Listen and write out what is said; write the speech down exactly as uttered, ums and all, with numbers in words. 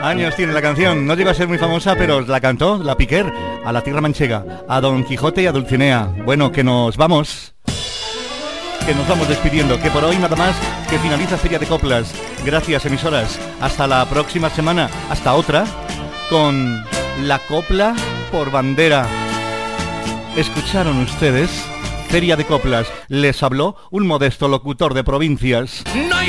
Años tiene la canción, no llegó a ser muy famosa, pero la cantó la Piquer a la tierra manchega, a Don Quijote y a Dulcinea. Bueno, que nos vamos, que nos vamos despidiendo, que por hoy nada más, que finaliza Feria de Coplas. Gracias, emisoras, hasta la próxima semana, hasta otra, con la copla por bandera. ¿Escucharon ustedes? Feria de Coplas, les habló un modesto locutor de provincias.